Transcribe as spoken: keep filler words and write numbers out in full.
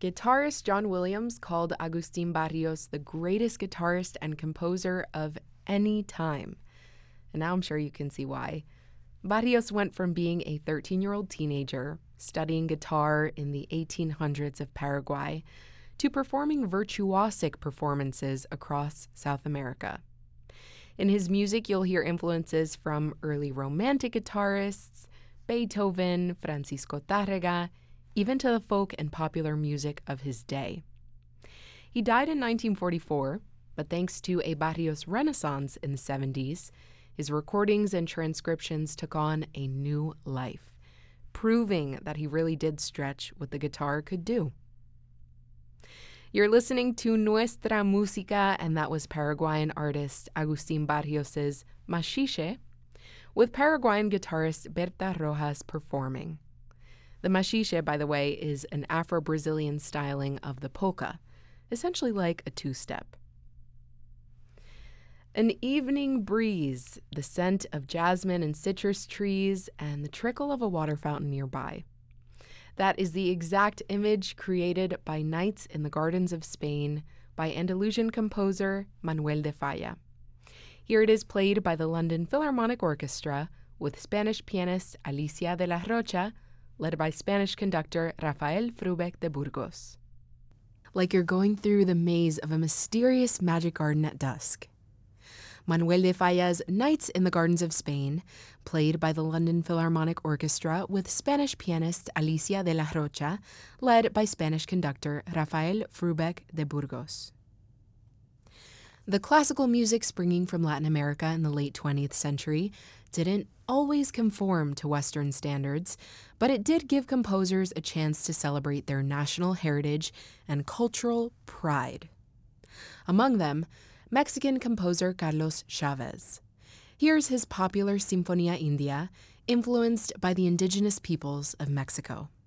Guitarist John Williams called Agustin Barrios the greatest guitarist and composer of any time. And now I'm sure you can see why. Barrios went from being a thirteen-year-old teenager, studying guitar in the eighteen hundreds of Paraguay, to performing virtuosic performances across South America. In his music, you'll hear influences from early romantic guitarists, Beethoven, Francisco Tárrega, even to the folk and popular music of his day. He died in nineteen forty-four, but thanks to a Barrios renaissance in the seventies, his recordings and transcriptions took on a new life, proving that he really did stretch what the guitar could do. You're listening to Nuestra Música, and that was Paraguayan artist Agustin Barrios's Machixe, with Paraguayan guitarist Berta Rojas performing. The machixe, by the way, is an Afro-Brazilian styling of the polka, essentially like a two-step. An evening breeze, the scent of jasmine and citrus trees, and the trickle of a water fountain nearby. That is the exact image created by Nights in the Gardens of Spain by Andalusian composer Manuel de Falla. Here it is played by the London Philharmonic Orchestra with Spanish pianist Alicia de la Rocha, led by Spanish conductor Rafael Frubec de Burgos. Like you're going through the maze of a mysterious magic garden at dusk. Manuel de Falla's Nights in the Gardens of Spain, played by the London Philharmonic Orchestra with Spanish pianist Alicia de la Rocha, led by Spanish conductor Rafael Frubec de Burgos. The classical music springing from Latin America in the late twentieth century didn't always conform to Western standards, but it did give composers a chance to celebrate their national heritage and cultural pride. Among them, Mexican composer Carlos Chavez. Here's his popular Sinfonía India, influenced by the indigenous peoples of Mexico.